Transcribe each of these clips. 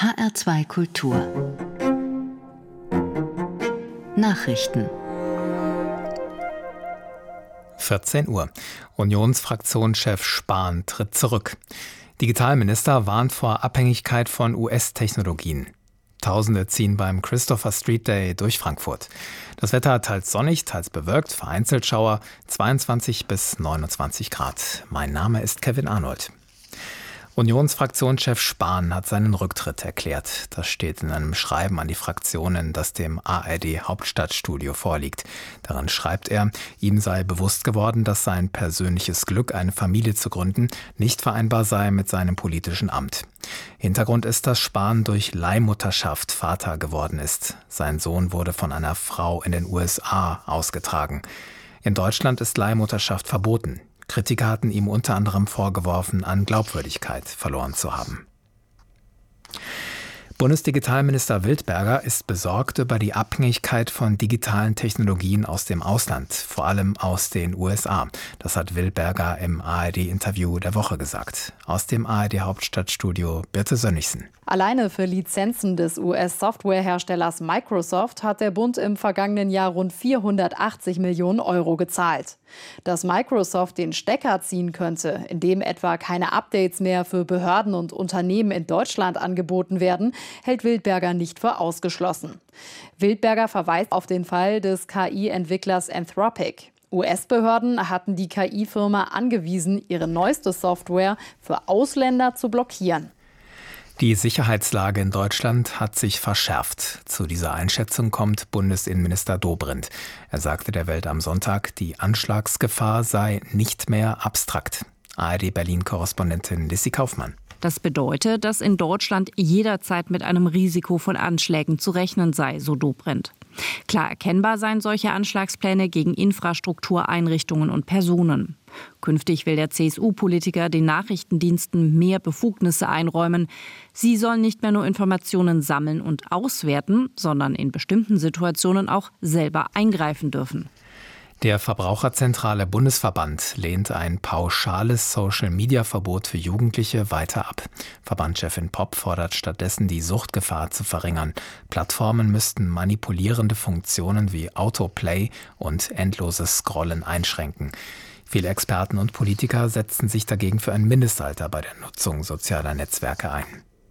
HR2 Kultur Nachrichten 14 Uhr. Unionsfraktionschef Spahn tritt zurück. Digitalminister warnt vor Abhängigkeit von US-Technologien. Tausende ziehen beim Christopher Street Day durch Frankfurt. Das Wetter teils sonnig, teils bewölkt, vereinzelt Schauer, 22 bis 29 Grad. Mein Name ist Kevin Arnold. Unionsfraktionschef Spahn hat seinen Rücktritt erklärt. Das steht in einem Schreiben an die Fraktionen, das dem ARD-Hauptstadtstudio vorliegt. Darin schreibt er, ihm sei bewusst geworden, dass sein persönliches Glück, eine Familie zu gründen, nicht vereinbar sei mit seinem politischen Amt. Hintergrund ist, dass Spahn durch Leihmutterschaft Vater geworden ist. Sein Sohn wurde von einer Frau in den USA ausgetragen. In Deutschland ist Leihmutterschaft verboten. Kritiker hatten ihm unter anderem vorgeworfen, an Glaubwürdigkeit verloren zu haben. Bundesdigitalminister Wildberger ist besorgt über die Abhängigkeit von digitalen Technologien aus dem Ausland, vor allem aus den USA. Das hat Wildberger im ARD-Interview der Woche gesagt. Aus dem ARD-Hauptstadtstudio Birte Sönnigsen. Alleine für Lizenzen des US-Softwareherstellers Microsoft hat der Bund im vergangenen Jahr rund 480 Millionen Euro gezahlt. Dass Microsoft den Stecker ziehen könnte, indem etwa keine Updates mehr für Behörden und Unternehmen in Deutschland angeboten werden, hält Wildberger nicht für ausgeschlossen. Wildberger verweist auf den Fall des KI-Entwicklers Anthropic. US-Behörden hatten die KI-Firma angewiesen, ihre neueste Software für Ausländer zu blockieren. Die Sicherheitslage in Deutschland hat sich verschärft. Zu dieser Einschätzung kommt Bundesinnenminister Dobrindt. Er sagte der Welt am Sonntag, die Anschlagsgefahr sei nicht mehr abstrakt. ARD-Berlin-Korrespondentin Lissy Kaufmann. Das bedeutet, dass in Deutschland jederzeit mit einem Risiko von Anschlägen zu rechnen sei, so Dobrindt. Klar erkennbar seien solche Anschlagspläne gegen Infrastruktureinrichtungen und Personen. Künftig will der CSU-Politiker den Nachrichtendiensten mehr Befugnisse einräumen. Sie sollen nicht mehr nur Informationen sammeln und auswerten, sondern in bestimmten Situationen auch selber eingreifen dürfen. Der Verbraucherzentrale Bundesverband lehnt ein pauschales Social-Media-Verbot für Jugendliche weiter ab. Verbandschefin Popp fordert stattdessen, die Suchtgefahr zu verringern. Plattformen müssten manipulierende Funktionen wie Autoplay und endloses Scrollen einschränken. Viele Experten und Politiker setzen sich dagegen für ein Mindestalter bei der Nutzung sozialer Netzwerke ein.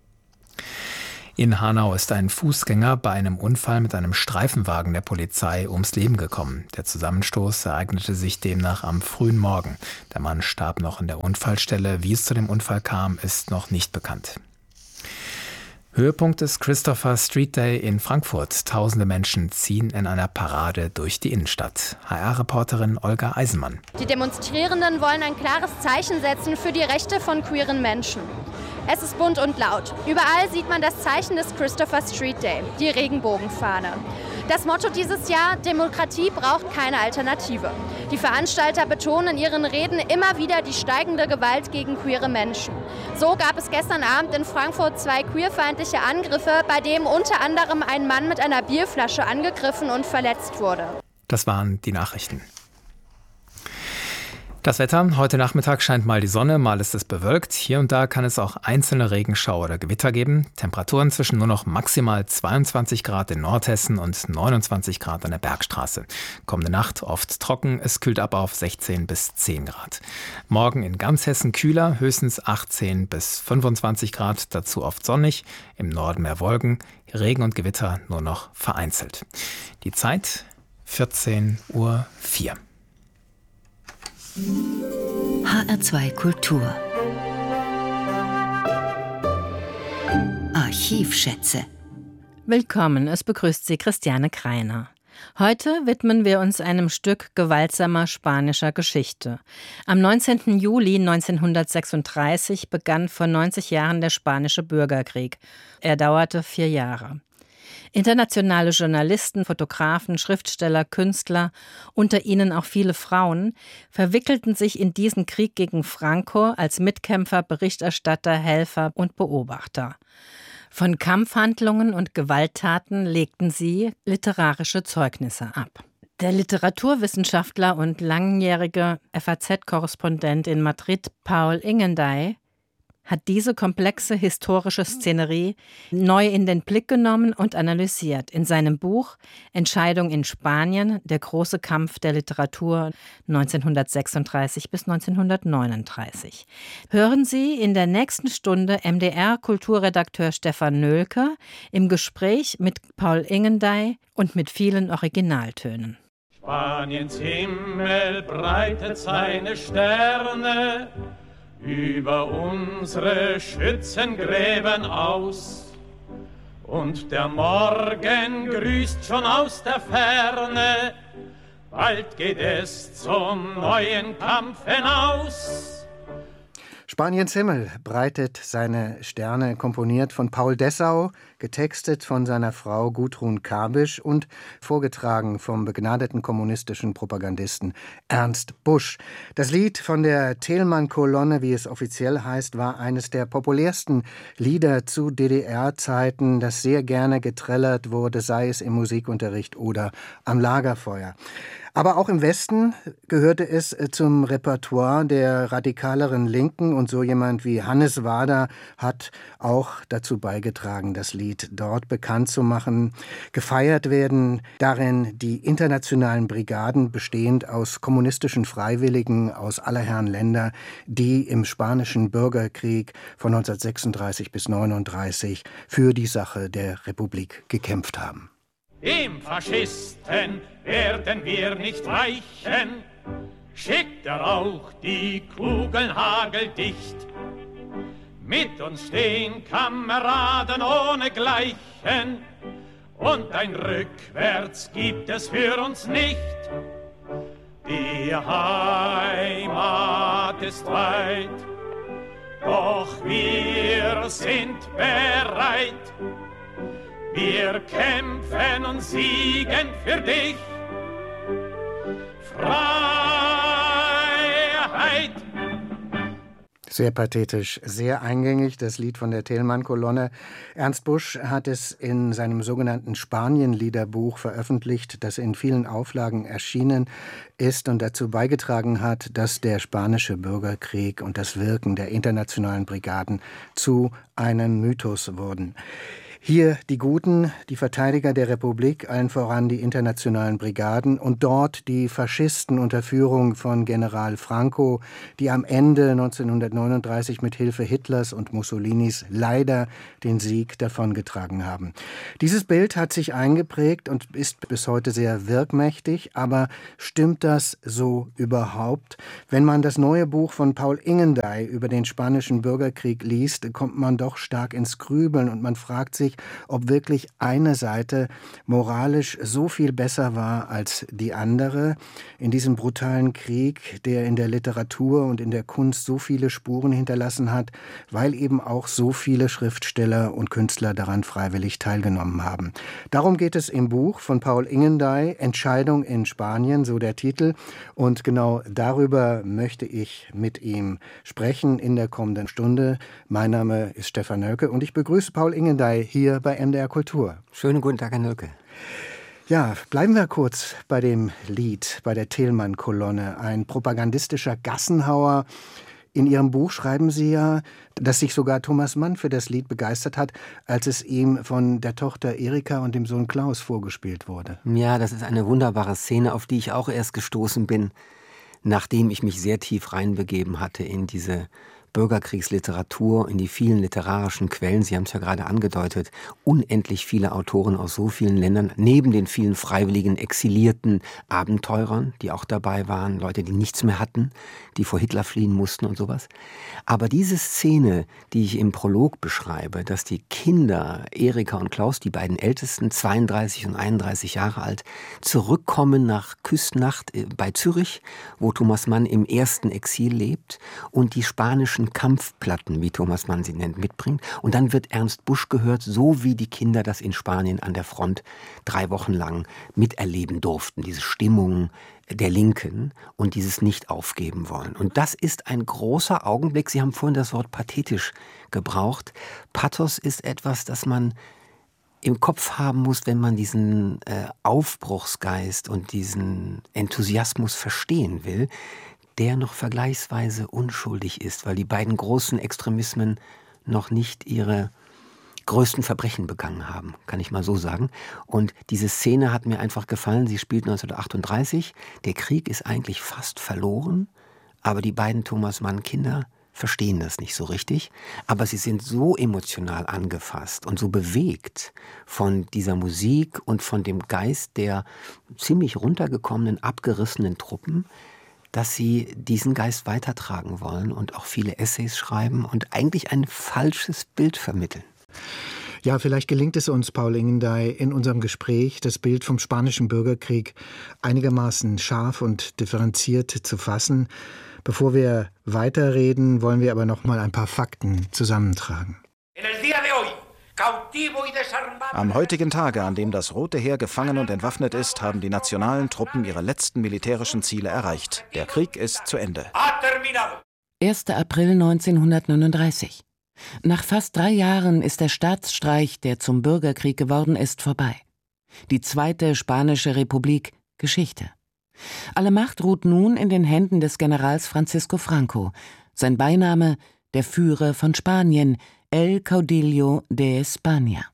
In Hanau ist ein Fußgänger bei einem Unfall mit einem Streifenwagen der Polizei ums Leben gekommen. Der Zusammenstoß ereignete sich demnach am frühen Morgen. Der Mann starb noch in der Unfallstelle. Wie es zu dem Unfall kam, ist noch nicht bekannt. Höhepunkt des Christopher Street Day in Frankfurt. Tausende Menschen ziehen in einer Parade durch die Innenstadt. HR-Reporterin Olga Eisenmann. Die Demonstrierenden wollen ein klares Zeichen setzen für die Rechte von queeren Menschen. Es ist bunt und laut. Überall sieht man das Zeichen des Christopher Street Day, die Regenbogenfahne. Das Motto dieses Jahr: Demokratie braucht keine Alternative. Die Veranstalter betonen in ihren Reden immer wieder die steigende Gewalt gegen queere Menschen. So gab es gestern Abend in Frankfurt 2 queerfeindliche Angriffe, bei denen unter anderem ein Mann mit einer Bierflasche angegriffen und verletzt wurde. Das waren die Nachrichten. Das Wetter: Heute Nachmittag scheint mal die Sonne, mal ist es bewölkt. Hier und da kann es auch einzelne Regenschauer oder Gewitter geben. Temperaturen zwischen nur noch maximal 22 Grad in Nordhessen und 29 Grad an der Bergstraße. Kommende Nacht oft trocken, es kühlt ab auf 16 bis 10 Grad. Morgen in ganz Hessen kühler, höchstens 18 bis 25 Grad, dazu oft sonnig. Im Norden mehr Wolken, Regen und Gewitter nur noch vereinzelt. Die Zeit 14:04 Uhr. HR2 Kultur Archivschätze. Willkommen, es begrüßt Sie Christiane Kreiner. Heute widmen wir uns einem Stück gewaltsamer spanischer Geschichte. Am 19. Juli 1936 begann vor 90 Jahren der Spanische Bürgerkrieg. Er dauerte 4 Jahre. Internationale Journalisten, Fotografen, Schriftsteller, Künstler, unter ihnen auch viele Frauen, verwickelten sich in diesen Krieg gegen Franco als Mitkämpfer, Berichterstatter, Helfer und Beobachter. Von Kampfhandlungen und Gewalttaten legten sie literarische Zeugnisse ab. Der Literaturwissenschaftler und langjährige FAZ-Korrespondent in Madrid, Paul Ingendey, hat diese komplexe historische Szenerie neu in den Blick genommen und analysiert in seinem Buch Entscheidung in Spanien, der große Kampf der Literatur 1936 bis 1939. Hören Sie in der nächsten Stunde MDR-Kulturredakteur Stefan Nölke im Gespräch mit Paul Ingendey und mit vielen Originaltönen. Spaniens Himmel breitet seine Sterne über unsere Schützengräben aus. Und der Morgen grüßt schon aus der Ferne, bald geht es zum neuen Kampf hinaus. Spaniens Himmel breitet seine Sterne, komponiert von Paul Dessau, getextet von seiner Frau Gudrun Kabisch und vorgetragen vom begnadeten kommunistischen Propagandisten Ernst Busch. Das Lied von der Thälmann-Kolonne, wie es offiziell heißt, war eines der populärsten Lieder zu DDR-Zeiten, das sehr gerne getrellert wurde, sei es im Musikunterricht oder am Lagerfeuer. Aber auch im Westen gehörte es zum Repertoire der radikaleren Linken und so jemand wie Hannes Wader hat auch dazu beigetragen, das Lied dort bekannt zu machen. Gefeiert werden darin die internationalen Brigaden, bestehend aus kommunistischen Freiwilligen aus aller Herren Länder, die im Spanischen Bürgerkrieg von 1936 bis 1939 für die Sache der Republik gekämpft haben. Dem Faschisten werden wir nicht weichen, schickt er auch die Kugeln hageldicht. Mit uns stehen Kameraden ohnegleichen, und ein Rückwärts gibt es für uns nicht. Die Heimat ist weit, doch wir sind bereit. Wir kämpfen und siegen für dich. Freiheit. Sehr pathetisch, sehr eingängig, das Lied von der Thälmann-Kolonne. Ernst Busch hat es in seinem sogenannten Spanien-Liederbuch veröffentlicht, das in vielen Auflagen erschienen ist und dazu beigetragen hat, dass der Spanische Bürgerkrieg und das Wirken der internationalen Brigaden zu einem Mythos wurden. Hier die Guten, die Verteidiger der Republik, allen voran die internationalen Brigaden, und dort die Faschisten unter Führung von General Franco, die am Ende 1939 mit Hilfe Hitlers und Mussolinis leider den Sieg davongetragen haben. Dieses Bild hat sich eingeprägt und ist bis heute sehr wirkmächtig, aber stimmt das so überhaupt? Wenn man das neue Buch von Paul Ingendey über den Spanischen Bürgerkrieg liest, kommt man doch stark ins Grübeln und man fragt sich, ob wirklich eine Seite moralisch so viel besser war als die andere in diesem brutalen Krieg, der in der Literatur und in der Kunst so viele Spuren hinterlassen hat, weil eben auch so viele Schriftsteller und Künstler daran freiwillig teilgenommen haben. Darum geht es im Buch von Paul Ingendey, Entscheidung in Spanien, so der Titel. Und genau darüber möchte ich mit ihm sprechen in der kommenden Stunde. Mein Name ist Stefan Nölke und ich begrüße Paul Ingendey hier bei MDR Kultur. Schönen guten Tag, Herr Nölke. Ja, bleiben wir kurz bei dem Lied, bei der Thälmann-Kolonne. Ein propagandistischer Gassenhauer. In Ihrem Buch schreiben Sie ja, dass sich sogar Thomas Mann für das Lied begeistert hat, als es ihm von der Tochter Erika und dem Sohn Klaus vorgespielt wurde. Ja, das ist eine wunderbare Szene, auf die ich auch erst gestoßen bin, nachdem ich mich sehr tief reinbegeben hatte in diese Bürgerkriegsliteratur, in die vielen literarischen Quellen. Sie haben es ja gerade angedeutet, unendlich viele Autoren aus so vielen Ländern, neben den vielen freiwilligen, exilierten Abenteurern, die auch dabei waren, Leute, die nichts mehr hatten, die vor Hitler fliehen mussten und sowas. Aber diese Szene, die ich im Prolog beschreibe, dass die Kinder, Erika und Klaus, die beiden Ältesten, 32 und 31 Jahre alt, zurückkommen nach Küstnacht bei Zürich, wo Thomas Mann im ersten Exil lebt und die spanischen Kampfplatten, wie Thomas Mann sie nennt, mitbringt. Und dann wird Ernst Busch gehört, so wie die Kinder das in Spanien an der Front 3 Wochen lang miterleben durften. Diese Stimmung der Linken und dieses Nicht-Aufgeben wollen. Und das ist ein großer Augenblick. Sie haben vorhin das Wort pathetisch gebraucht. Pathos ist etwas, das man im Kopf haben muss, wenn man diesen Aufbruchsgeist und diesen Enthusiasmus verstehen will. der noch vergleichsweise unschuldig ist, weil die beiden großen Extremismen noch nicht ihre größten Verbrechen begangen haben, kann ich mal so sagen. Und diese Szene hat mir einfach gefallen. Sie spielt 1938. Der Krieg ist eigentlich fast verloren, aber die beiden Thomas Mann-Kinder verstehen das nicht so richtig. Aber sie sind so emotional angefasst und so bewegt von dieser Musik und von dem Geist der ziemlich runtergekommenen, abgerissenen Truppen, dass sie diesen Geist weitertragen wollen und auch viele Essays schreiben und eigentlich ein falsches Bild vermitteln. Ja, vielleicht gelingt es uns, Paul Ingendey, in unserem Gespräch das Bild vom Spanischen Bürgerkrieg einigermaßen scharf und differenziert zu fassen. Bevor wir weiterreden, wollen wir aber noch mal ein paar Fakten zusammentragen. Am heutigen Tage, an dem das Rote Heer gefangen und entwaffnet ist, haben die nationalen Truppen ihre letzten militärischen Ziele erreicht. Der Krieg ist zu Ende. 1. April 1939. Nach fast 3 Jahren ist der Staatsstreich, der zum Bürgerkrieg geworden ist, vorbei. Die Zweite Spanische Republik Geschichte. Alle Macht ruht nun in den Händen des Generals Francisco Franco. Sein Beiname: der Führer von Spanien, El Caudillo de España.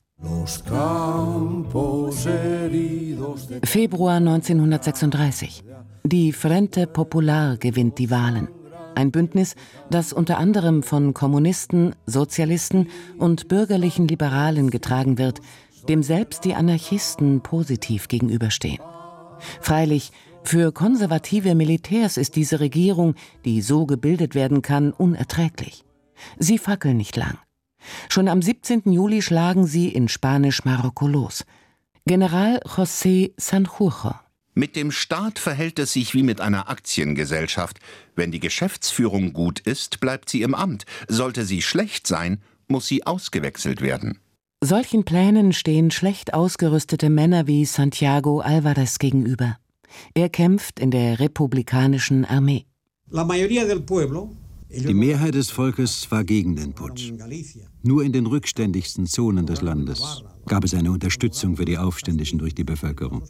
Februar 1936. Die Frente Popular gewinnt die Wahlen. Ein Bündnis, das unter anderem von Kommunisten, Sozialisten und bürgerlichen Liberalen getragen wird, dem selbst die Anarchisten positiv gegenüberstehen. Freilich, für konservative Militärs ist diese Regierung, die so gebildet werden kann, unerträglich. Sie fackeln nicht lang. Schon am 17. Juli schlagen sie in Spanisch-Marokko los. General José Sanjurjo. Mit dem Staat verhält es sich wie mit einer Aktiengesellschaft. Wenn die Geschäftsführung gut ist, bleibt sie im Amt. Sollte sie schlecht sein, muss sie ausgewechselt werden. Solchen Plänen stehen schlecht ausgerüstete Männer wie Santiago Alvarez gegenüber. Er kämpft in der republikanischen Armee. Die Mehrheit des Volkes war gegen den Putsch. Nur in den rückständigsten Zonen des Landes gab es eine Unterstützung für die Aufständischen durch die Bevölkerung.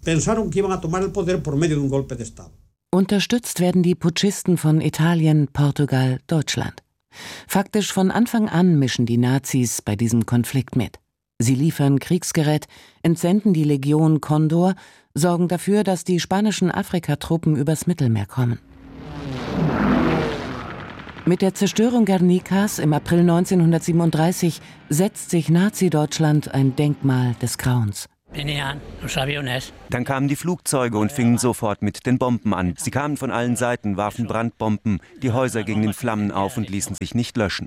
Unterstützt werden die Putschisten von Italien, Portugal, Deutschland. Faktisch von Anfang an mischen die Nazis bei diesem Konflikt mit. Sie liefern Kriegsgerät, entsenden die Legion Condor, sorgen dafür, dass die spanischen Afrikatruppen übers Mittelmeer kommen. Mit der Zerstörung Guernicas im April 1937 setzt sich Nazi-Deutschland ein Denkmal des Grauens. Dann kamen die Flugzeuge und fingen sofort mit den Bomben an. Sie kamen von allen Seiten, warfen Brandbomben, die Häuser gingen in Flammen auf und ließen sich nicht löschen.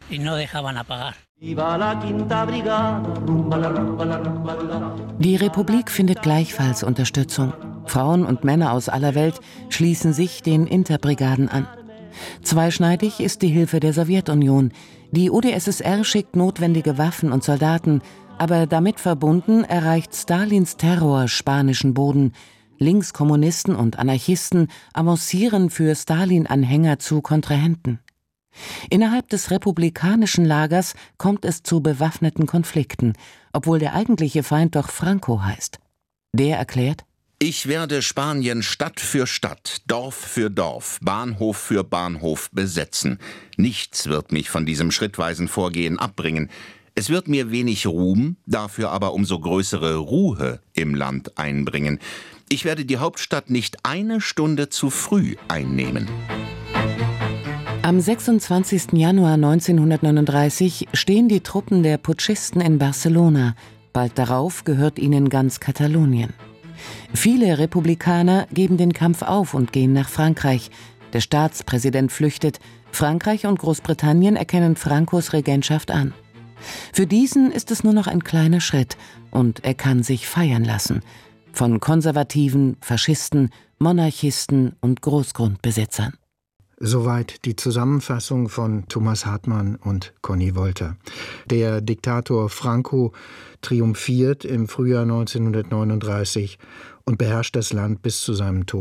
Die Republik findet gleichfalls Unterstützung. Frauen und Männer aus aller Welt schließen sich den Interbrigaden an. Zweischneidig ist die Hilfe der Sowjetunion. Die UdSSR schickt notwendige Waffen und Soldaten, aber damit verbunden erreicht Stalins Terror spanischen Boden. Linkskommunisten und Anarchisten avancieren für Stalin-Anhänger zu Kontrahenten. Innerhalb des republikanischen Lagers kommt es zu bewaffneten Konflikten, obwohl der eigentliche Feind doch Franco heißt. Der erklärt: Ich werde Spanien Stadt für Stadt, Dorf für Dorf, Bahnhof für Bahnhof besetzen. Nichts wird mich von diesem schrittweisen Vorgehen abbringen. Es wird mir wenig Ruhm, dafür aber umso größere Ruhe im Land einbringen. Ich werde die Hauptstadt nicht eine Stunde zu früh einnehmen. Am 26. Januar 1939 stehen die Truppen der Putschisten in Barcelona. Bald darauf gehört ihnen ganz Katalonien. Viele Republikaner geben den Kampf auf und gehen nach Frankreich. Der Staatspräsident flüchtet. Frankreich und Großbritannien erkennen Francos Regentschaft an. Für diesen ist es nur noch ein kleiner Schritt und er kann sich feiern lassen. Von Konservativen, Faschisten, Monarchisten und Großgrundbesitzern. Soweit die Zusammenfassung von Thomas Hartmann und Conny Wolter. Der Diktator Franco triumphiert im Frühjahr 1939 und beherrscht das Land bis zu seinem Tod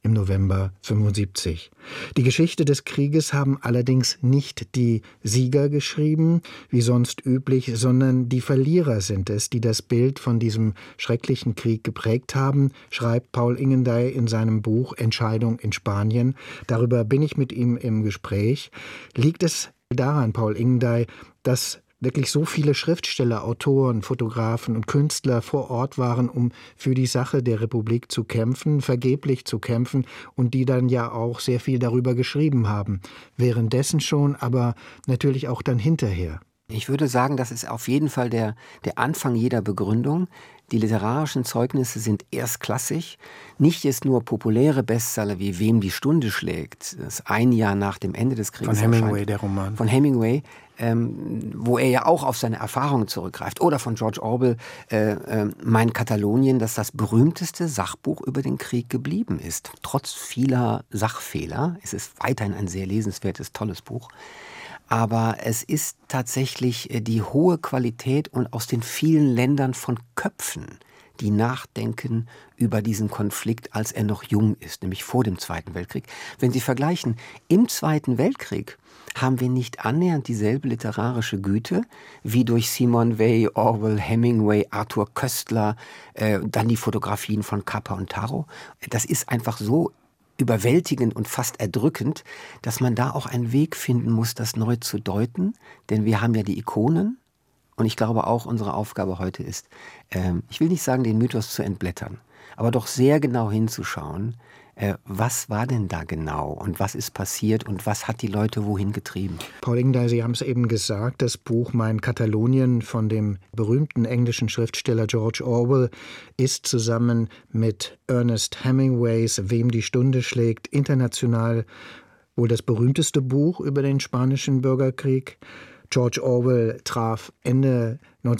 im November 1975. Die Geschichte des Krieges haben allerdings nicht die Sieger geschrieben, wie sonst üblich, sondern die Verlierer sind es, die das Bild von diesem schrecklichen Krieg geprägt haben, schreibt Paul Ingendey in seinem Buch Entscheidung in Spanien. Darüber bin ich mit ihm im Gespräch. Liegt es daran, Paul Ingendey, dass wirklich so viele Schriftsteller, Autoren, Fotografen und Künstler vor Ort waren, um für die Sache der Republik zu kämpfen, vergeblich zu kämpfen, und die dann ja auch sehr viel darüber geschrieben haben. Währenddessen schon, aber natürlich auch dann hinterher. Ich würde sagen, das ist auf jeden Fall der Anfang jeder Begründung. Die literarischen Zeugnisse sind erstklassig. Nicht jetzt nur populäre Bestseller wie Wem die Stunde schlägt, das ein Jahr nach dem Ende des Krieges von Hemingway, der Roman. Von Hemingway, wo er ja auch auf seine Erfahrungen zurückgreift. Oder von George Orwell, Mein Katalonien, das das berühmteste Sachbuch über den Krieg geblieben ist. Trotz vieler Sachfehler. Es ist weiterhin ein sehr lesenswertes, tolles Buch. Aber es ist tatsächlich die hohe Qualität und aus den vielen Ländern von Köpfen, die nachdenken über diesen Konflikt, als er noch jung ist, nämlich vor dem Zweiten Weltkrieg. Wenn Sie vergleichen, im Zweiten Weltkrieg haben wir nicht annähernd dieselbe literarische Güte wie durch Simone Weil, Orwell, Hemingway, Arthur Koestler, dann die Fotografien von Capa und Taro. Das ist einfach so überwältigend und fast erdrückend, dass man da auch einen Weg finden muss, das neu zu deuten. Denn wir haben ja die Ikonen. Und ich glaube auch, unsere Aufgabe heute ist, ich will nicht sagen, den Mythos zu entblättern, aber doch sehr genau hinzuschauen, was war denn da genau und was ist passiert und was hat die Leute wohin getrieben. Paul Ingendey, Sie haben es eben gesagt, das Buch Mein Katalonien von dem berühmten englischen Schriftsteller George Orwell ist zusammen mit Ernest Hemingways Wem die Stunde schlägt international wohl das berühmteste Buch über den spanischen Bürgerkrieg. George Orwell traf Ende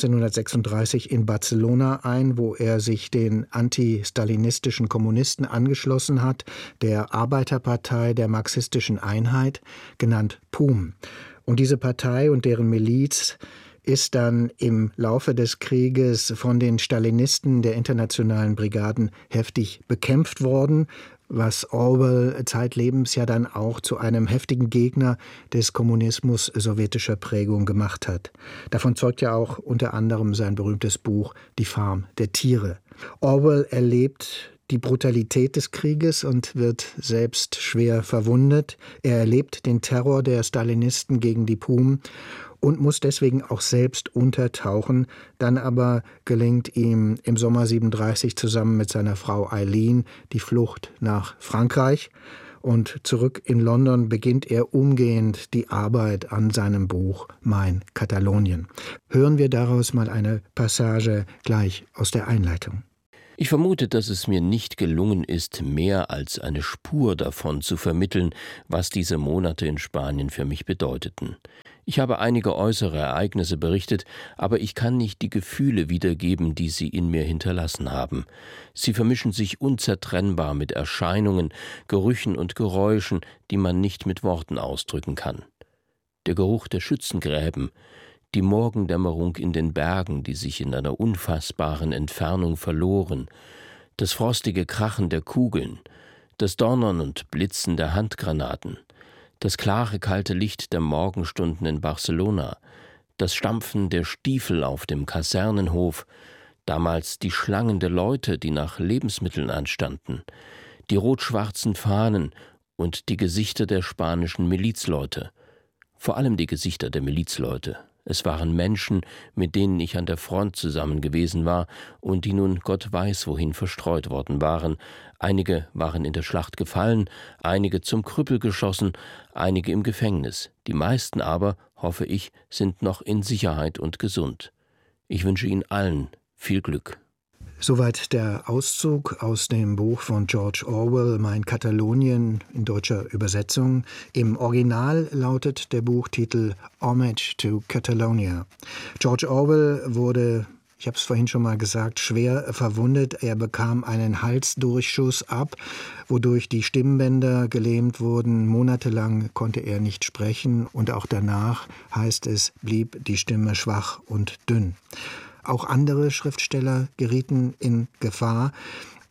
1936 in Barcelona ein, wo er sich den anti-stalinistischen Kommunisten angeschlossen hat, der Arbeiterpartei der marxistischen Einheit, genannt PUM. Und diese Partei und deren Miliz ist dann im Laufe des Krieges von den Stalinisten der internationalen Brigaden heftig bekämpft worden, was Orwell zeitlebens ja dann auch zu einem heftigen Gegner des Kommunismus sowjetischer Prägung gemacht hat. Davon zeugt ja auch unter anderem sein berühmtes Buch Die Farm der Tiere. Orwell erlebt die Brutalität des Krieges und wird selbst schwer verwundet. Er erlebt den Terror der Stalinisten gegen die PUM und muss deswegen auch selbst untertauchen. Dann aber gelingt ihm im Sommer 1937 zusammen mit seiner Frau Eileen die Flucht nach Frankreich. Und zurück in London beginnt er umgehend die Arbeit an seinem Buch Mein Katalonien. Hören wir daraus mal eine Passage gleich aus der Einleitung. Ich vermute, dass es mir nicht gelungen ist, mehr als eine Spur davon zu vermitteln, was diese Monate in Spanien für mich bedeuteten. Ich habe einige äußere Ereignisse berichtet, aber ich kann nicht die Gefühle wiedergeben, die sie in mir hinterlassen haben. Sie vermischen sich unzertrennbar mit Erscheinungen, Gerüchen und Geräuschen, die man nicht mit Worten ausdrücken kann. Der Geruch der Schützengräben, die Morgendämmerung in den Bergen, die sich in einer unfassbaren Entfernung verloren, das frostige Krachen der Kugeln, das Donnern und Blitzen der Handgranaten, das klare, kalte Licht der Morgenstunden in Barcelona, das Stampfen der Stiefel auf dem Kasernenhof, damals die Schlangen der Leute, die nach Lebensmitteln anstanden, die rot-schwarzen Fahnen und die Gesichter der spanischen Milizleute, vor allem die Gesichter der Milizleute. Es waren Menschen, mit denen ich an der Front zusammen gewesen war und die nun Gott weiß wohin verstreut worden waren. Einige waren in der Schlacht gefallen, einige zum Krüppel geschossen, einige im Gefängnis. Die meisten aber, hoffe ich, sind noch in Sicherheit und gesund. Ich wünsche Ihnen allen viel Glück. Soweit der Auszug aus dem Buch von George Orwell, Mein Katalonien, in deutscher Übersetzung. Im Original lautet der Buchtitel Homage to Catalonia. George Orwell wurde, ich habe es vorhin schon mal gesagt, schwer verwundet. Er bekam einen Halsdurchschuss ab, wodurch die Stimmbänder gelähmt wurden. Monatelang konnte er nicht sprechen und auch danach, heißt es, blieb die Stimme schwach und dünn. Auch andere Schriftsteller gerieten in Gefahr.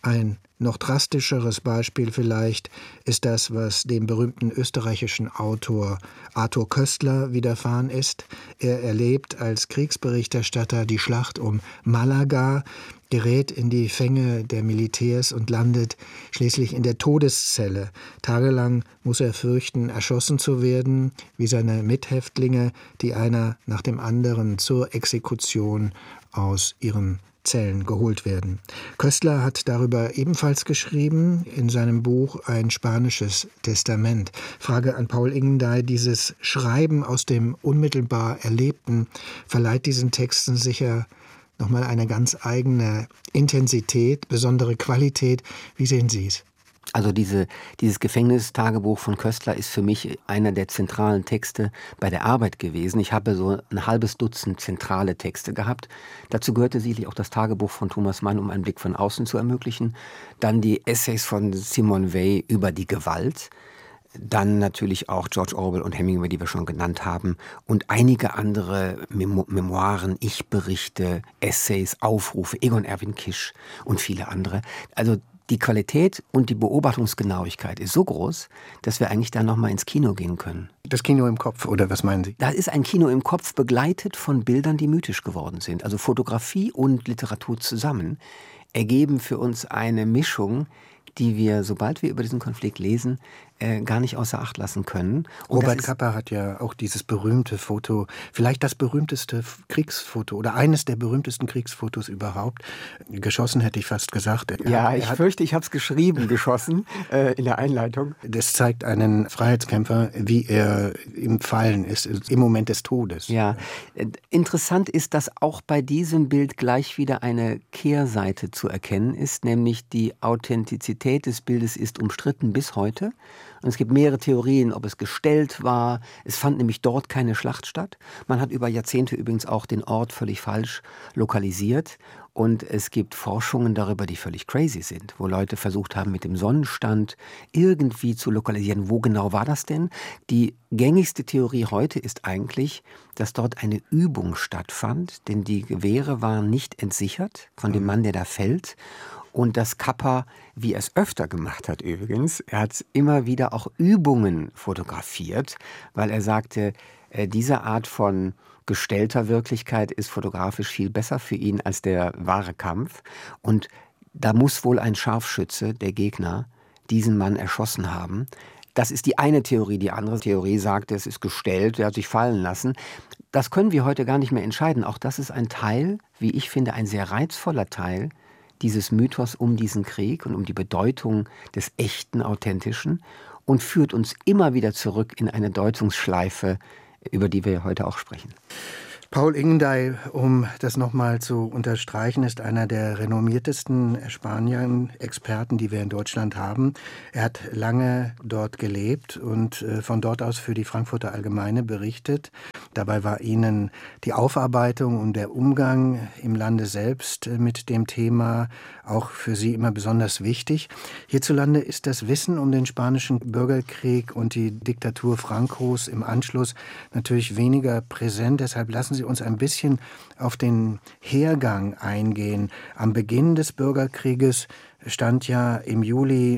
Ein noch drastischeres Beispiel vielleicht ist das, was dem berühmten österreichischen Autor Arthur Koestler widerfahren ist. Er erlebt als Kriegsberichterstatter die Schlacht um Malaga, gerät in die Fänge der Militärs und landet schließlich in der Todeszelle. Tagelang muss er fürchten, erschossen zu werden, wie seine Mithäftlinge, die einer nach dem anderen zur Exekution aus ihren Zellen geholt werden. Koestler hat darüber ebenfalls geschrieben in seinem Buch Ein spanisches Testament. Frage an Paul Ingendey: Dieses Schreiben aus dem unmittelbar Erlebten verleiht diesen Texten sicher nochmal eine ganz eigene Intensität, besondere Qualität. Wie sehen Sie es? Also dieses Gefängnistagebuch von Koestler ist für mich einer der zentralen Texte bei der Arbeit gewesen. Ich habe so ein halbes Dutzend zentrale Texte gehabt. Dazu gehörte sicherlich auch das Tagebuch von Thomas Mann, um einen Blick von außen zu ermöglichen. Dann die Essays von Simone Weil über die Gewalt. Dann natürlich auch George Orwell und Hemingway, die wir schon genannt haben. Und einige andere Memoiren, Ich-Berichte, Essays, Aufrufe, Egon Erwin Kisch und viele andere. Also die Qualität und die Beobachtungsgenauigkeit ist so groß, dass wir eigentlich da nochmal ins Kino gehen können. Das Kino im Kopf, oder was meinen Sie? Da ist ein Kino im Kopf, begleitet von Bildern, die mythisch geworden sind. Also Fotografie und Literatur zusammen ergeben für uns eine Mischung, die wir, sobald wir über diesen Konflikt lesen, gar nicht außer Acht lassen können. Und Robert Capa hat ja auch dieses berühmte Foto, vielleicht das berühmteste Kriegsfoto oder eines der berühmtesten Kriegsfotos überhaupt. Geschossen, hätte ich fast gesagt. Ja, ich fürchte, ich habe es geschrieben, geschossen, in der Einleitung. Das zeigt einen Freiheitskämpfer, wie er im Fallen ist, im Moment des Todes. Ja, interessant ist, dass auch bei diesem Bild gleich wieder eine Kehrseite zu erkennen ist, nämlich die Authentizität des Bildes ist umstritten bis heute. Und es gibt mehrere Theorien, ob es gestellt war. Es fand nämlich dort keine Schlacht statt. Man hat über Jahrzehnte übrigens auch den Ort völlig falsch lokalisiert. Und es gibt Forschungen darüber, die völlig crazy sind, wo Leute versucht haben, mit dem Sonnenstand irgendwie zu lokalisieren. Wo genau war das denn? Die gängigste Theorie heute ist eigentlich, dass dort eine Übung stattfand, denn die Gewehre waren nicht entsichert von dem Mann, der da fällt. Und dass Capa, wie er es öfter gemacht hat übrigens, er hat immer wieder auch Übungen fotografiert, weil er sagte, diese Art von gestellter Wirklichkeit ist fotografisch viel besser für ihn als der wahre Kampf. Und da muss wohl ein Scharfschütze, der Gegner, diesen Mann erschossen haben. Das ist die eine Theorie. Die andere Theorie sagt, es ist gestellt, er hat sich fallen lassen. Das können wir heute gar nicht mehr entscheiden. Auch das ist ein Teil, wie ich finde, ein sehr reizvoller Teil dieses Mythos um diesen Krieg und um die Bedeutung des echten, authentischen und führt uns immer wieder zurück in eine Deutungsschleife, über die wir heute auch sprechen. Paul Ingendey, um das nochmal zu unterstreichen, ist einer der renommiertesten Spanien-Experten, die wir in Deutschland haben. Er hat lange dort gelebt und von dort aus für die Frankfurter Allgemeine berichtet. Dabei war Ihnen die Aufarbeitung und der Umgang im Lande selbst mit dem Thema auch für Sie immer besonders wichtig. Hierzulande ist das Wissen um den spanischen Bürgerkrieg und die Diktatur Francos im Anschluss natürlich weniger präsent. Deshalb lassen Sie uns ein bisschen auf den Hergang eingehen. Am Beginn des Bürgerkrieges stand ja im Juli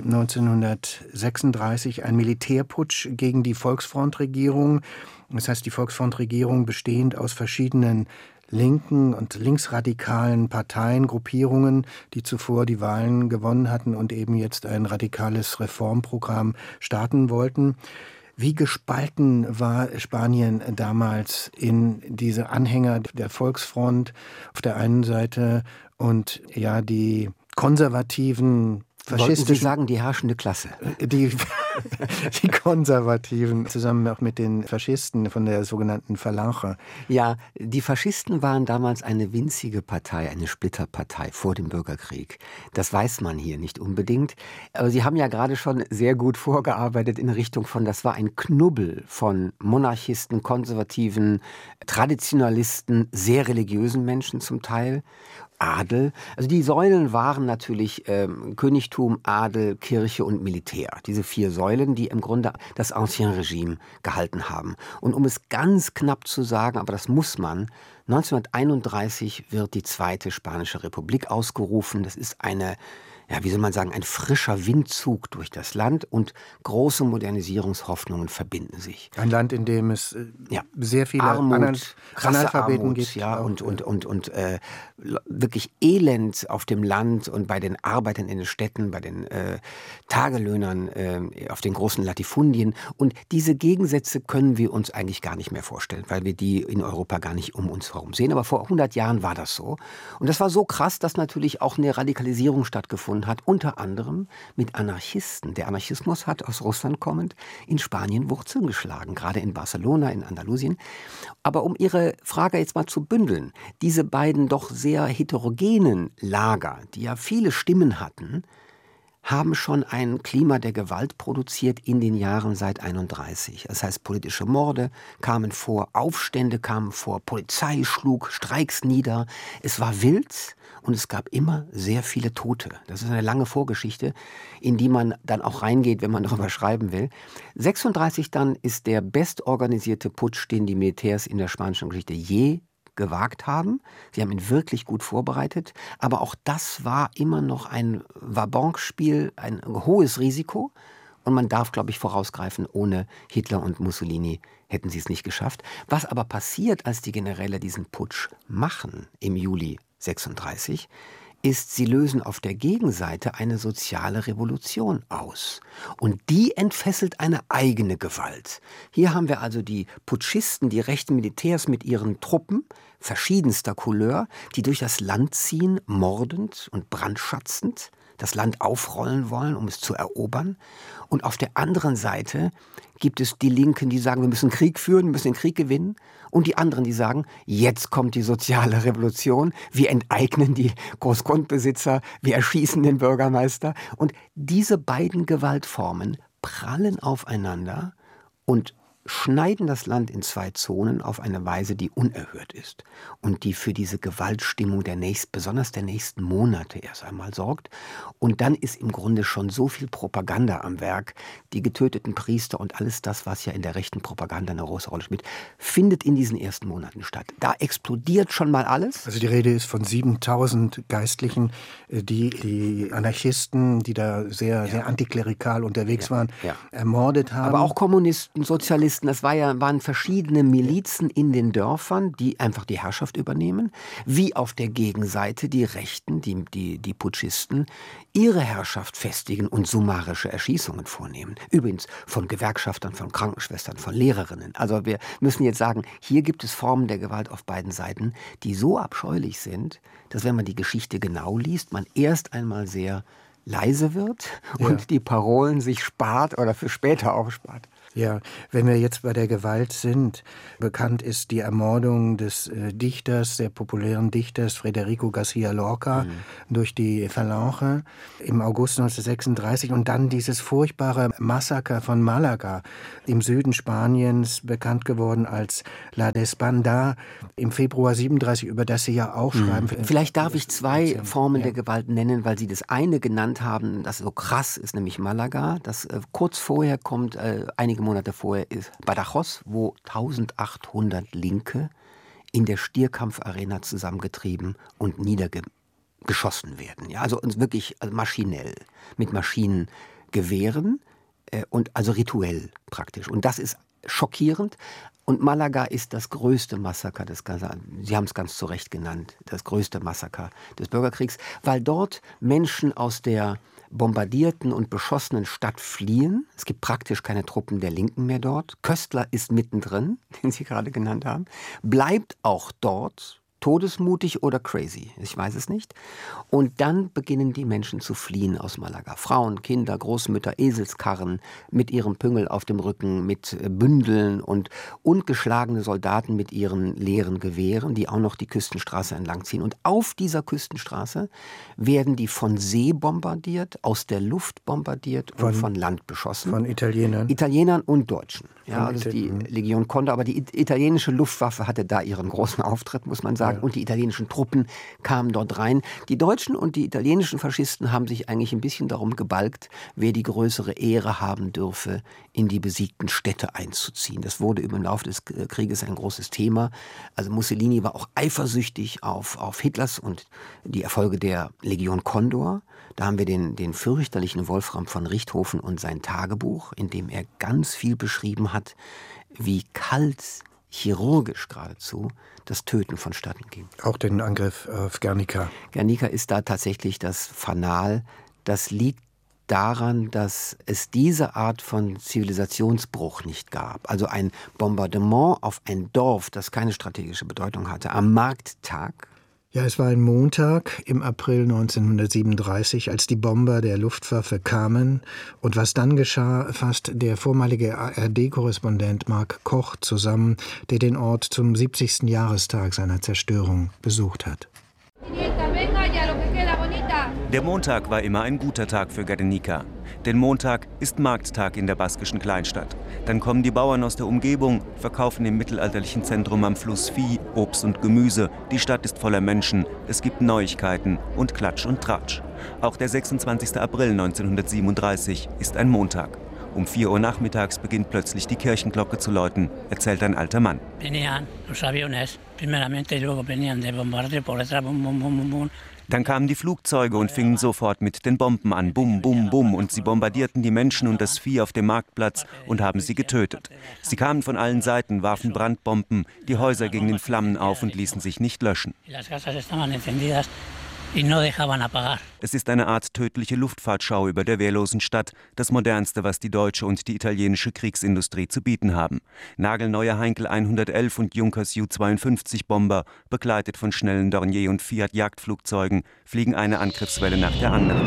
1936 ein Militärputsch gegen die Volksfrontregierung. Das heißt, die Volksfrontregierung bestehend aus verschiedenen linken und linksradikalen Parteien, Gruppierungen, die zuvor die Wahlen gewonnen hatten und eben jetzt ein radikales Reformprogramm starten wollten. Wie gespalten war Spanien damals in diese Anhänger der Volksfront auf der einen Seite und ja die konservativen faschistischen... Wollten Sie sagen, die herrschende Klasse? Die Konservativen, zusammen auch mit den Faschisten von der sogenannten Falange. Ja, die Faschisten waren damals eine winzige Partei, eine Splitterpartei vor dem Bürgerkrieg. Das weiß man hier nicht unbedingt. Aber Sie haben ja gerade schon sehr gut vorgearbeitet in Richtung von, das war ein Knubbel von Monarchisten, Konservativen, Traditionalisten, sehr religiösen Menschen zum Teil. Adel. Also die Säulen waren natürlich Königtum, Adel, Kirche und Militär. Diese 4 Säulen, die im Grunde das Ancien Regime gehalten haben. Und um es ganz knapp zu sagen, aber das muss man, 1931 wird die Zweite Spanische Republik ausgerufen. Das ist eine wie soll man sagen, ein frischer Windzug durch das Land und große Modernisierungshoffnungen verbinden sich. Ein Land, in dem es sehr viele Analphabeten gibt. Ja, und wirklich Elend auf dem Land und bei den Arbeitern in den Städten, bei den Tagelöhnern auf den großen Latifundien. Und diese Gegensätze können wir uns eigentlich gar nicht mehr vorstellen, weil wir die in Europa gar nicht um uns herum sehen. Aber vor 100 Jahren war das so. Und das war so krass, dass natürlich auch eine Radikalisierung stattgefunden hat, unter anderem mit Anarchisten. Der Anarchismus hat aus Russland kommend in Spanien Wurzeln geschlagen, gerade in Barcelona, in Andalusien. Aber um Ihre Frage jetzt mal zu bündeln, diese beiden doch sehr heterogenen Lager, die ja viele Stimmen hatten, haben schon ein Klima der Gewalt produziert in den Jahren seit 1931. Das heißt, politische Morde kamen vor, Aufstände kamen vor, Polizei schlug Streiks nieder. Es war wild und es gab immer sehr viele Tote. Das ist eine lange Vorgeschichte, in die man dann auch reingeht, wenn man darüber schreiben will. 1936 dann ist der bestorganisierte Putsch, den die Militärs in der spanischen Geschichte je gewagt haben. Sie haben ihn wirklich gut vorbereitet, aber auch das war immer noch ein Vabanque-Spiel, ein hohes Risiko. Und man darf, glaube ich, vorausgreifen, ohne Hitler und Mussolini hätten sie es nicht geschafft. Was aber passiert, als die Generäle diesen Putsch machen im Juli 1936, ist, sie lösen auf der Gegenseite eine soziale Revolution aus. Und die entfesselt eine eigene Gewalt. Hier haben wir also die Putschisten, die rechten Militärs mit ihren Truppen verschiedenster Couleur, die durch das Land ziehen, mordend und brandschatzend, das Land aufrollen wollen, um es zu erobern. Und auf der anderen Seite gibt es die Linken, die sagen, wir müssen Krieg führen, wir müssen den Krieg gewinnen. Und die anderen, die sagen, jetzt kommt die soziale Revolution, wir enteignen die Großgrundbesitzer, wir erschießen den Bürgermeister. Und diese beiden Gewaltformen prallen aufeinander und schneiden das Land in zwei Zonen auf eine Weise, die unerhört ist und die für diese Gewaltstimmung besonders der nächsten Monate erst einmal sorgt. Und dann ist im Grunde schon so viel Propaganda am Werk. Die getöteten Priester und alles das, was ja in der rechten Propaganda eine große Rolle spielt, findet in diesen ersten Monaten statt. Da explodiert schon mal alles. Also die Rede ist von 7000 Geistlichen, die Anarchisten, die da sehr antiklerikal unterwegs waren, ermordet haben. Aber auch Kommunisten, Sozialisten. Das waren verschiedene Milizen in den Dörfern, die einfach die Herrschaft übernehmen, wie auf der Gegenseite die Rechten, die Putschisten, ihre Herrschaft festigen und summarische Erschießungen vornehmen. Übrigens von Gewerkschaftern, von Krankenschwestern, von Lehrerinnen. Also wir müssen jetzt sagen, hier gibt es Formen der Gewalt auf beiden Seiten, die so abscheulich sind, dass wenn man die Geschichte genau liest, man erst einmal sehr leise wird und die Parolen sich spart oder für später aufspart. Ja, wenn wir jetzt bei der Gewalt sind, bekannt ist die Ermordung des Dichters, der populären Dichters Federico García Lorca durch die Falange im August 1936 und dann dieses furchtbare Massaker von Malaga im Süden Spaniens, bekannt geworden als La Desbandada im Februar 37, über das Sie ja auch schreiben. Vielleicht darf ich zwei Formen der Gewalt nennen, weil Sie das eine genannt haben, das so krass ist, nämlich Malaga. Das kurz vorher kommt, einige Monate vorher ist Badajoz, wo 1800 Linke in der Stierkampfarena zusammengetrieben und niedergeschossen werden. Ja, also wirklich maschinell, mit Maschinengewehren und also rituell praktisch. Und das ist schockierend. Und Malaga ist das größte Massaker Sie haben es ganz zu Recht genannt, das größte Massaker des Bürgerkriegs, weil dort Menschen aus der bombardierten und beschossenen Stadt fliehen. Es gibt praktisch keine Truppen der Linken mehr dort. Köstler ist mittendrin, den Sie gerade genannt haben, bleibt auch dort, todesmutig oder crazy, ich weiß es nicht. Und dann beginnen die Menschen zu fliehen aus Malaga. Frauen, Kinder, Großmütter, Eselskarren mit ihrem Püngel auf dem Rücken, mit Bündeln und geschlagene Soldaten mit ihren leeren Gewehren, die auch noch die Küstenstraße entlangziehen. Und auf dieser Küstenstraße werden die von See bombardiert, aus der Luft bombardiert und von Land beschossen. Von Italienern? Italienern und Deutschen. Ja, also die Legion Condor, aber die italienische Luftwaffe hatte da ihren großen Auftritt, muss man sagen. Wagen und die italienischen Truppen kamen dort rein. Die deutschen und die italienischen Faschisten haben sich eigentlich ein bisschen darum gebalgt, wer die größere Ehre haben dürfe, in die besiegten Städte einzuziehen. Das wurde im Laufe des Krieges ein großes Thema. Also Mussolini war auch eifersüchtig auf Hitlers und die Erfolge der Legion Condor. Da haben wir den fürchterlichen Wolfram von Richthofen und sein Tagebuch, in dem er ganz viel beschrieben hat, wie kalt, chirurgisch geradezu, das Töten vonstatten ging. Auch den Angriff auf Guernica. Guernica ist da tatsächlich das Fanal. Das liegt daran, dass es diese Art von Zivilisationsbruch nicht gab. Also ein Bombardement auf ein Dorf, das keine strategische Bedeutung hatte, am Markttag. Ja, es war ein Montag im April 1937, als die Bomber der Luftwaffe kamen. Und was dann geschah, fasst der vormalige ARD-Korrespondent Mark Koch zusammen, der den Ort zum 70. Jahrestag seiner Zerstörung besucht hat. Der Montag war immer ein guter Tag für Guernica. Denn Montag ist Markttag in der baskischen Kleinstadt. Dann kommen die Bauern aus der Umgebung, verkaufen im mittelalterlichen Zentrum am Fluss Vieh, Obst und Gemüse. Die Stadt ist voller Menschen, es gibt Neuigkeiten und Klatsch und Tratsch. Auch der 26. April 1937 ist ein Montag. Um 4 Uhr nachmittags beginnt plötzlich die Kirchenglocke zu läuten, erzählt ein alter Mann. Dann kamen die Flugzeuge und fingen sofort mit den Bomben an. Bum, bum, bum. Und sie bombardierten die Menschen und das Vieh auf dem Marktplatz und haben sie getötet. Sie kamen von allen Seiten, warfen Brandbomben, die Häuser gingen in Flammen auf und ließen sich nicht löschen. Es ist eine Art tödliche Luftfahrtschau über der wehrlosen Stadt, das modernste, was die deutsche und die italienische Kriegsindustrie zu bieten haben. Nagelneue Heinkel 111 und Junkers Ju-52 Bomber, begleitet von schnellen Dornier und Fiat Jagdflugzeugen, fliegen eine Angriffswelle nach der anderen.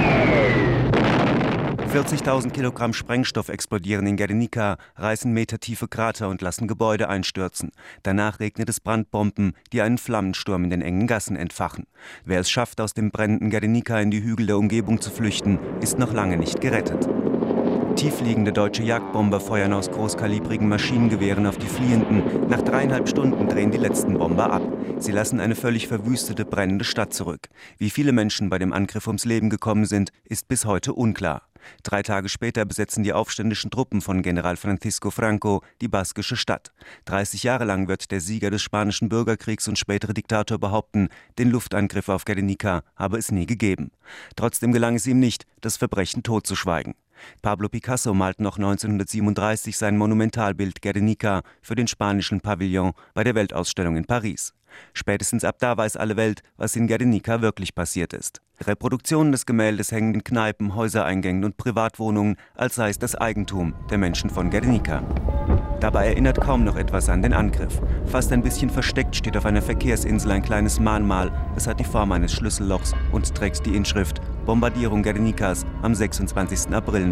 40.000 Kilogramm Sprengstoff explodieren in Guernica, reißen metertiefe Krater und lassen Gebäude einstürzen. Danach regnet es Brandbomben, die einen Flammensturm in den engen Gassen entfachen. Wer es schafft, aus dem brennenden Guernica in die Hügel der Umgebung zu flüchten, ist noch lange nicht gerettet. Tiefliegende deutsche Jagdbomber feuern aus großkalibrigen Maschinengewehren auf die Fliehenden. Nach 3,5 Stunden drehen die letzten Bomber ab. Sie lassen eine völlig verwüstete, brennende Stadt zurück. Wie viele Menschen bei dem Angriff ums Leben gekommen sind, ist bis heute unklar. 3 Tage später besetzen die aufständischen Truppen von General Francisco Franco die baskische Stadt. 30 Jahre lang wird der Sieger des Spanischen Bürgerkriegs und spätere Diktator behaupten, den Luftangriff auf Guernica habe es nie gegeben. Trotzdem gelang es ihm nicht, das Verbrechen totzuschweigen. Pablo Picasso malt noch 1937 sein Monumentalbild Guernica für den spanischen Pavillon bei der Weltausstellung in Paris. Spätestens ab da weiß alle Welt, was in Guernica wirklich passiert ist. Reproduktionen des Gemäldes hängen in Kneipen, Häusereingängen und Privatwohnungen, als sei es das Eigentum der Menschen von Guernica. Dabei erinnert kaum noch etwas an den Angriff. Fast ein bisschen versteckt steht auf einer Verkehrsinsel ein kleines Mahnmal. Es hat die Form eines Schlüssellochs und trägt die Inschrift Bombardierung Guernicas am 26. April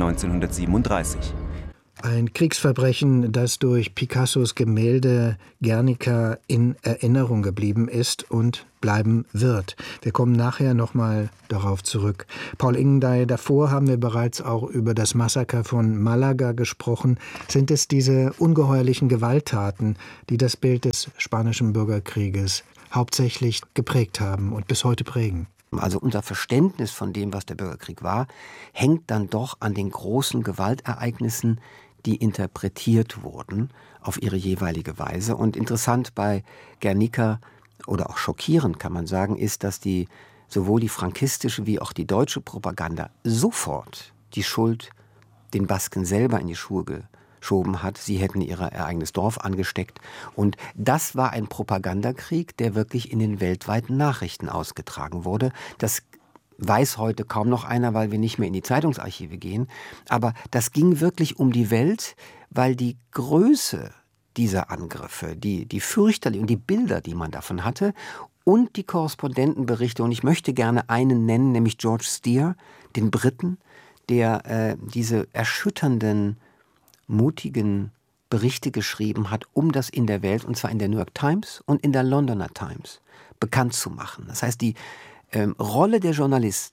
1937. Ein Kriegsverbrechen, das durch Picassos Gemälde Guernica in Erinnerung geblieben ist und bleiben wird. Wir kommen nachher nochmal darauf zurück. Paul Ingendey, davor haben wir bereits auch über das Massaker von Malaga gesprochen. Sind es diese ungeheuerlichen Gewalttaten, die das Bild des Spanischen Bürgerkrieges hauptsächlich geprägt haben und bis heute prägen? Also unser Verständnis von dem, was der Bürgerkrieg war, hängt dann doch an den großen Gewaltereignissen, die interpretiert wurden auf ihre jeweilige Weise. Und interessant bei Guernica oder auch schockierend kann man sagen, ist, dass sowohl die frankistische wie auch die deutsche Propaganda sofort die Schuld den Basken selber in die Schuhe geschoben hat. Sie hätten ihr eigenes Dorf angesteckt. Und das war ein Propagandakrieg, der wirklich in den weltweiten Nachrichten ausgetragen wurde. Das weiß heute kaum noch einer, weil wir nicht mehr in die Zeitungsarchive gehen. Aber das ging wirklich um die Welt, weil die Größe dieser Angriffe, die fürchterlichen und die Bilder, die man davon hatte, und die Korrespondentenberichte, und ich möchte gerne einen nennen, nämlich George Steer, den Briten, der diese erschütternden, mutigen Berichte geschrieben hat, um das in der Welt, und zwar in der New York Times und in der Londoner Times, bekannt zu machen. Das heißt, die Rolle der Journalisten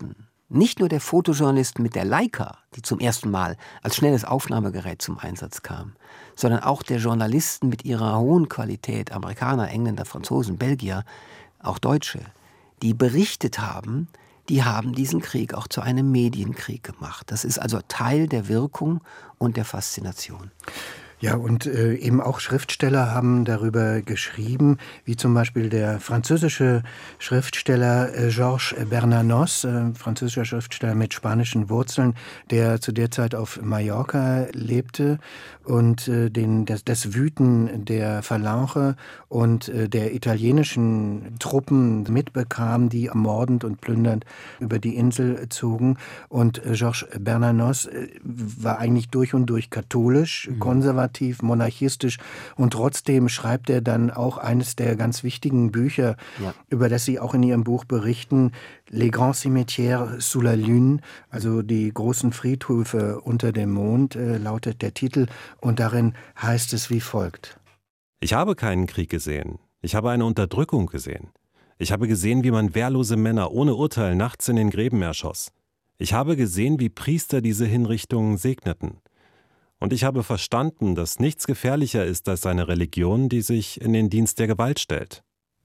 Nicht nur der Fotojournalist mit der Leica, die zum ersten Mal als schnelles Aufnahmegerät zum Einsatz kam, sondern auch der Journalisten mit ihrer hohen Qualität, Amerikaner, Engländer, Franzosen, Belgier, auch Deutsche, die berichtet haben, die haben diesen Krieg auch zu einem Medienkrieg gemacht. Das ist also Teil der Wirkung und der Faszination. Ja, und eben auch Schriftsteller haben darüber geschrieben, wie zum Beispiel der französische Schriftsteller Georges Bernanos, französischer Schriftsteller mit spanischen Wurzeln, der zu der Zeit auf Mallorca lebte und das Wüten der Phalange und der italienischen Truppen mitbekam, die ermordend und plündernd über die Insel zogen. Und Georges Bernanos war eigentlich durch und durch katholisch, konservativ, monarchistisch, und trotzdem schreibt er dann auch eines der ganz wichtigen Bücher, über das Sie auch in Ihrem Buch berichten, Les Grands Cimetières sous la Lune, also die großen Friedhöfe unter dem Mond, lautet der Titel, und darin heißt es wie folgt. Ich habe keinen Krieg gesehen. Ich habe eine Unterdrückung gesehen. Ich habe gesehen, wie man wehrlose Männer ohne Urteil nachts in den Gräben erschoss. Ich habe gesehen, wie Priester diese Hinrichtungen segneten. Und ich habe verstanden, dass nichts gefährlicher ist als eine Religion, die sich in den Dienst der Gewalt stellt.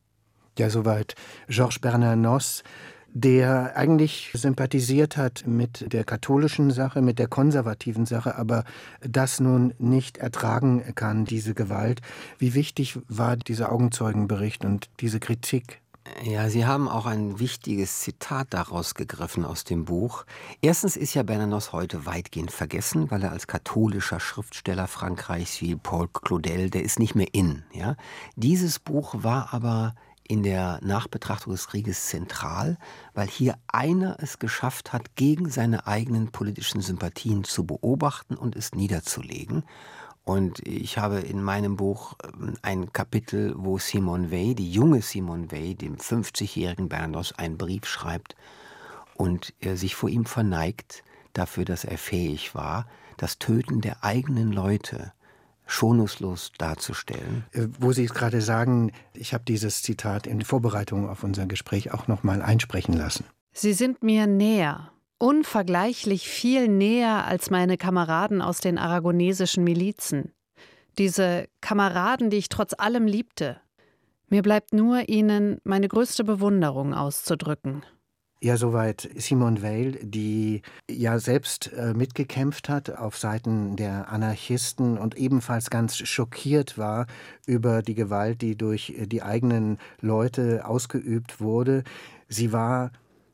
Ja, soweit Georges Bernanos, der eigentlich sympathisiert hat mit der katholischen Sache, mit der konservativen Sache, aber das nun nicht ertragen kann, diese Gewalt. Wie wichtig war dieser Augenzeugenbericht und diese Kritik? Ja, Sie haben auch ein wichtiges Zitat daraus gegriffen aus dem Buch. Erstens ist ja Bernanos heute weitgehend vergessen, weil er als katholischer Schriftsteller Frankreichs wie Paul Claudel, der ist nicht mehr in. Ja? Dieses Buch war aber in der Nachbetrachtung des Krieges zentral, weil hier einer es geschafft hat, gegen seine eigenen politischen Sympathien zu beobachten und es niederzulegen. Und ich habe in meinem Buch ein Kapitel, wo Simone Weil, die junge Simone Weil, dem 50-jährigen Bernanos, einen Brief schreibt und er sich vor ihm verneigt dafür, dass er fähig war, das Töten der eigenen Leute schonungslos darzustellen. Wo Sie es gerade sagen, ich habe dieses Zitat in Vorbereitung auf unser Gespräch auch noch mal einsprechen lassen. Sie sind mir näher. Unvergleichlich viel näher als meine Kameraden aus den aragonesischen Milizen. Diese Kameraden, die ich trotz allem liebte. Mir bleibt nur, ihnen meine größte Bewunderung auszudrücken. Ja, soweit Simone Weil, die ja selbst mitgekämpft hat auf Seiten der Anarchisten und ebenfalls ganz schockiert war über die Gewalt, die durch die eigenen Leute ausgeübt wurde. Sie war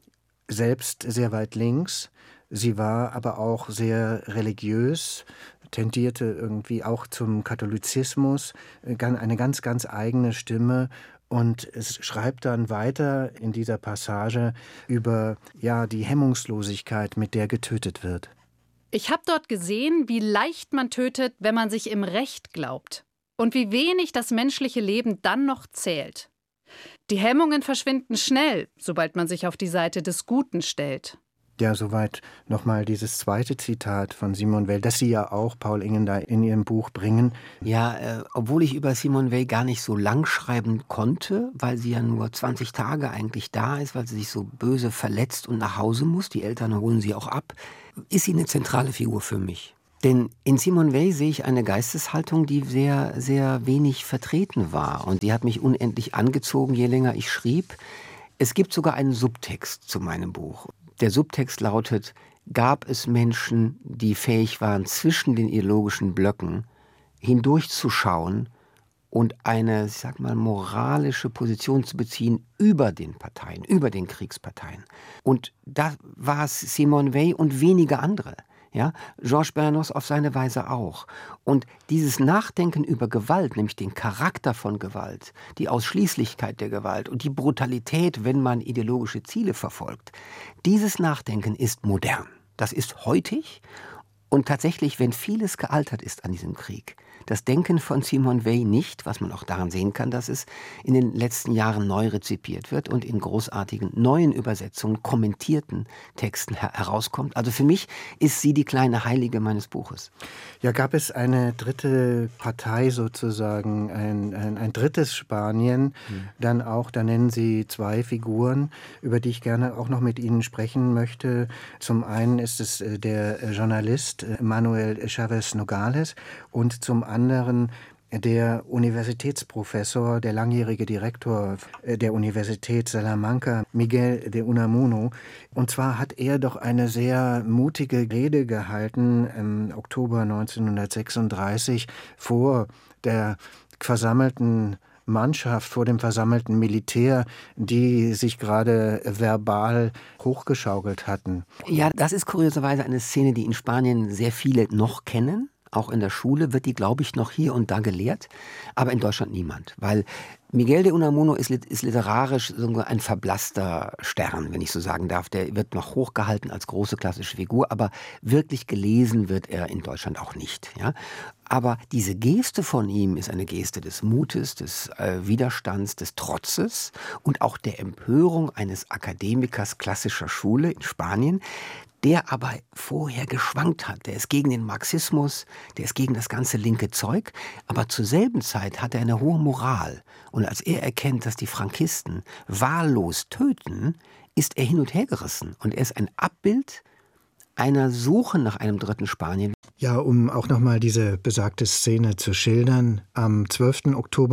selbst sehr weit links, sie war aber auch sehr religiös, tendierte irgendwie auch zum Katholizismus, eine ganz, ganz eigene Stimme. Und es schreibt dann weiter in dieser Passage über die Hemmungslosigkeit, mit der getötet wird. Ich habe dort gesehen, wie leicht man tötet, wenn man sich im Recht glaubt. Und wie wenig das menschliche Leben dann noch zählt. Die Hemmungen verschwinden schnell, sobald man sich auf die Seite des Guten stellt. Ja, soweit nochmal dieses zweite Zitat von Simone Weil, das Sie ja auch, Paul Ingen, da in Ihrem Buch bringen. Ja, obwohl ich über Simone Weil gar nicht so lang schreiben konnte, weil sie ja nur 20 Tage eigentlich da ist, weil sie sich so böse verletzt und nach Hause muss, die Eltern holen sie auch ab, ist sie eine zentrale Figur für mich. Denn in Simone Weil sehe ich eine Geisteshaltung, die sehr, sehr wenig vertreten war. Und die hat mich unendlich angezogen, je länger ich schrieb. Es gibt sogar einen Subtext zu meinem Buch. Der Subtext lautet: Gab es Menschen, die fähig waren, zwischen den ideologischen Blöcken hindurchzuschauen und eine, ich sag mal, moralische Position zu beziehen über den Parteien, über den Kriegsparteien. Und da war es Simone Weil und wenige andere. Ja, Georges Bernanos auf seine Weise auch. Und dieses Nachdenken über Gewalt, nämlich den Charakter von Gewalt, die Ausschließlichkeit der Gewalt und die Brutalität, wenn man ideologische Ziele verfolgt, dieses Nachdenken ist modern. Das ist heutig und tatsächlich, wenn vieles gealtert ist an diesem Krieg, das Denken von Simone Weil nicht, was man auch daran sehen kann, dass es in den letzten Jahren neu rezipiert wird und in großartigen neuen Übersetzungen, kommentierten Texten herauskommt. Also für mich ist sie die kleine Heilige meines Buches. Ja, gab es eine dritte Partei sozusagen, ein drittes Spanien, dann auch, da nennen Sie zwei Figuren, über die ich gerne auch noch mit Ihnen sprechen möchte. Zum einen ist es der Journalist Manuel Chávez Nogales und zum anderen der Universitätsprofessor, der langjährige Direktor der Universität Salamanca, Miguel de Unamuno. Und zwar hat er doch eine sehr mutige Rede gehalten im Oktober 1936 vor der versammelten Mannschaft, vor dem versammelten Militär, die sich gerade verbal hochgeschaukelt hatten. Ja, das ist kurioserweise eine Szene, die in Spanien sehr viele noch kennen. Auch in der Schule wird die, glaube ich, noch hier und da gelehrt, aber in Deutschland niemand. Weil Miguel de Unamuno ist literarisch so ein verblasster Stern, wenn ich so sagen darf. Der wird noch hochgehalten als große klassische Figur, aber wirklich gelesen wird er in Deutschland auch nicht. Ja? Aber diese Geste von ihm ist eine Geste des Mutes, des Widerstands, des Trotzes und auch der Empörung eines Akademikers klassischer Schule in Spanien, der aber vorher geschwankt hat. Der ist gegen den Marxismus, der ist gegen das ganze linke Zeug, aber zur selben Zeit hat er eine hohe Moral. Und als er erkennt, dass die Frankisten wahllos töten, ist er hin und her gerissen. Und er ist ein Abbild einer Suche nach einem dritten Spanien. Ja, um auch nochmal diese besagte Szene zu schildern. Am 12. Oktober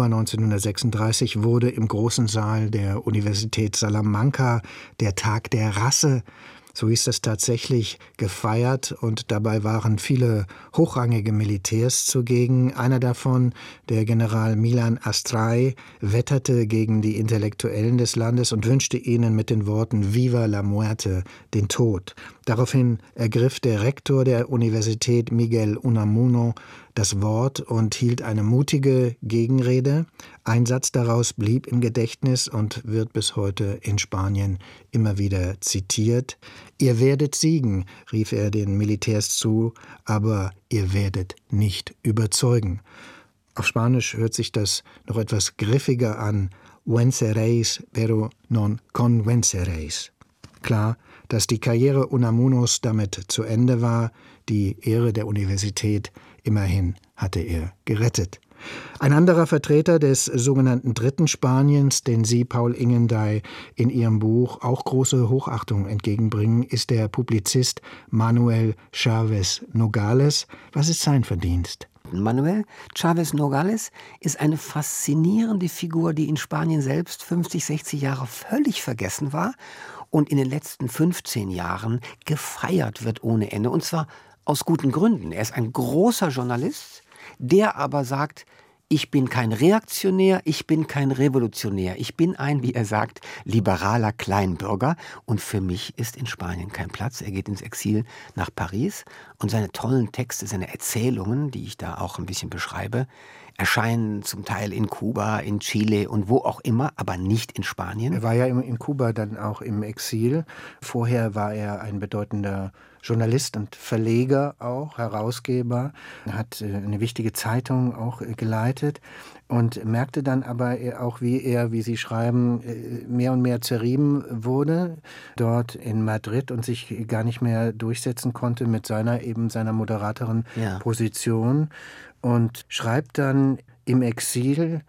1936 wurde im großen Saal der Universität Salamanca der Tag der Rasse, so hieß das tatsächlich, gefeiert, und dabei waren viele hochrangige Militärs zugegen. Einer davon, der General Milan Astray, wetterte gegen die Intellektuellen des Landes und wünschte ihnen mit den Worten Viva la muerte, den Tod. Daraufhin ergriff der Rektor der Universität Miguel Unamuno das Wort und hielt eine mutige Gegenrede. Ein Satz daraus blieb im Gedächtnis und wird bis heute in Spanien immer wieder zitiert. Ihr werdet siegen, rief er den Militärs zu, aber ihr werdet nicht überzeugen. Auf Spanisch hört sich das noch etwas griffiger an. Venceréis, pero non convenceréis. Klar, dass die Karriere Unamunos damit zu Ende war, die Ehre der Universität immerhin hatte er gerettet. Ein anderer Vertreter des sogenannten Dritten Spaniens, den Sie, Paul Ingendey, in Ihrem Buch auch große Hochachtung entgegenbringen, ist der Publizist Manuel Chávez Nogales. Was ist sein Verdienst? Manuel Chávez Nogales ist eine faszinierende Figur, die in Spanien selbst 50, 60 Jahre völlig vergessen war und in den letzten 15 Jahren gefeiert wird ohne Ende. Und zwar aus guten Gründen. Er ist ein großer Journalist, der aber sagt, ich bin kein Reaktionär, ich bin kein Revolutionär. Ich bin ein, wie er sagt, liberaler Kleinbürger. Und für mich ist in Spanien kein Platz. Er geht ins Exil nach Paris. Und seine tollen Texte, seine Erzählungen, die ich da auch ein bisschen beschreibe, erscheinen zum Teil in Kuba, in Chile und wo auch immer, aber nicht in Spanien. Er war ja in Kuba dann auch im Exil. Vorher war er ein bedeutender Journalist und Verleger auch, Herausgeber. Er hat eine wichtige Zeitung auch geleitet und merkte dann aber auch, wie er, wie Sie schreiben, mehr und mehr zerrieben wurde dort in Madrid und sich gar nicht mehr durchsetzen konnte mit seiner moderateren Position. Und schreibt dann im Exil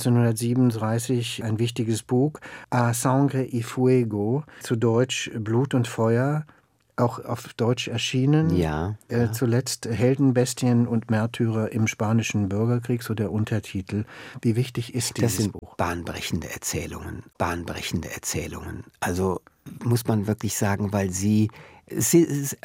1937 ein wichtiges Buch, A Sangre y Fuego, zu Deutsch Blut und Feuer, auch auf Deutsch erschienen. Zuletzt Helden, Bestien und Märtyrer im Spanischen Bürgerkrieg, so der Untertitel. Wie wichtig ist dieses Buch? Das sind bahnbrechende Erzählungen, bahnbrechende Erzählungen. Also muss man wirklich sagen, weil sie